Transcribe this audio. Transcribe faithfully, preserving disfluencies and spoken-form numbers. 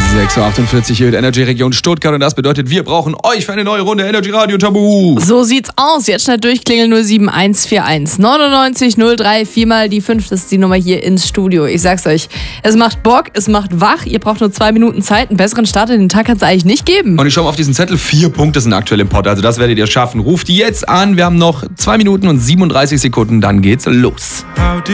sechs Uhr achtundvierzig hier in der Energy Region Stuttgart und das bedeutet, wir brauchen euch für eine neue Runde Energy Radio Tabu. So sieht's aus. Jetzt schnell durchklingeln null sieben eins vier eins neunundneunzig null drei, viermal die fünf, das ist die Nummer hier ins Studio. Ich sag's euch, es macht Bock, es macht wach, ihr braucht nur zwei Minuten Zeit, einen besseren Start in den Tag kann's eigentlich nicht geben. Und ich schaue mal auf diesen Zettel, vier Punkte sind aktuell im Pott, also das werdet ihr schaffen. Ruft die jetzt an, wir haben noch zwei Minuten und siebenunddreißig Sekunden, dann geht's los.